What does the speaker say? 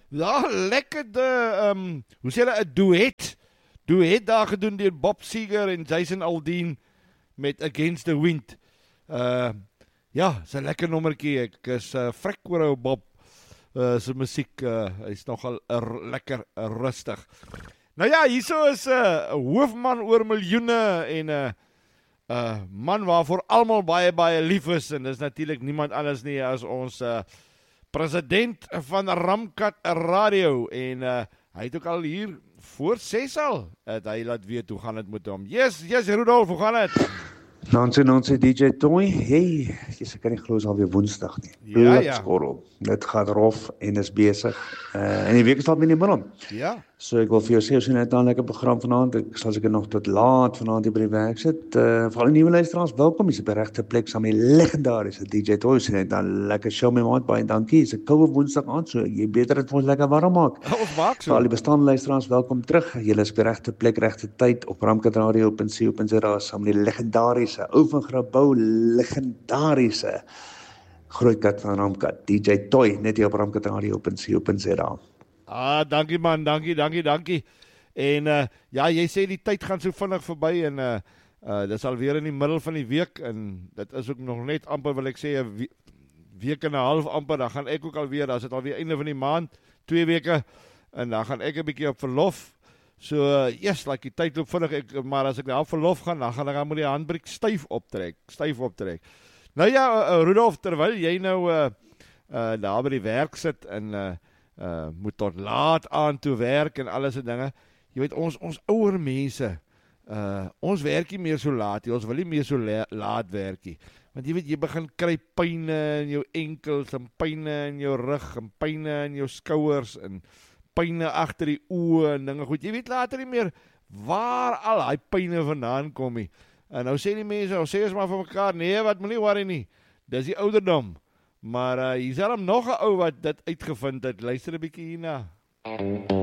Ja, lekker hoe sê hulle, 'n duet daar gedoen deur Bob Seger en Jason Aldean met Against the Wind. Ja, is 'n lekker nommertjie. Ek is frik oor ou Bob se musiek. Hy's nogal lekker rustig. Nou ja, hierso is 'n hoofman oor miljoene en 'n man waarvoor almal baie lief is, en dis natuurlik niemand anders nie as ons president van Ramkat Radio, en hy het ook al hier voor 6 al, het hy laat weet hoe gaan dit met hom. Yes, Rudolf, hoe gaan dit? Nonsie DJ Toy, hey, jy kan nie glo is alweer Woensdag nie. Ja. Skorrel. Dit gaan rof en is besig. En die week is al in die middel. Ja. So ek wil vir jou sê, ons het net 'n lekker program vanaand. Ek sal seker nog tot laat vanaand hier by die werk sit. Vir al die nuwe luisteraars, welkom. Jy's op die regte plek saam met die legendariese DJ Toy. Ons het net 'n lekker show met maat, baie dankie. Dis 'n koue Woensdag aand, so jy beter dit vir ons lekker warm maak. Ons maak so. Vir al die bestaande luisteraars, welkom terug. Julle is op die regte plek, regte tyd op Ramkat Radio op NC.za saam met die legendariese ou van Grabouw, legendariese grootkat van Ramkat, DJ Toy, net hier op Ramkat Radio op NC.za. Dankie man, dankie. En ja, jy sê die tyd gaan so vinnig verby, en dis alweer in die middel van die week, en dit is ook nog net amper, wil ek sê, 'n week en 'n half amper, dan gaan ek ook alweer, dan is dit alweer einde van die maand, 2 weke, en dan gaan ek 'n bietjie op verlof. So, yes, like die tyd loop vinnig, maar as ek nou op verlof gaan, dan gaan ek moet die handbriek styf optrek. Nou ja, Rudolf, terwyl jy nou daar by die werk sit, en moet tot laat aan toe werk, en alles en dinge, jy weet, ons ouer mense, ons werk nie meer so laat, ons wil nie meer so laat werk nie, want jy weet, jy begin kry pyne in jou enkels, en pyne in jou rug, en pyne in jou skouers, en pyne agter die oë en dinge goed. Jy weet later nie meer waar al hy pyne vandaan kom nie. En nou sê die mense, nou sê ons maar vir mekaar, nee, wat moet nie worry nie. Dis die ouderdom. Maar hier is nog 'n ou wat dit uitgevind het. Luister 'n bietjie hierna.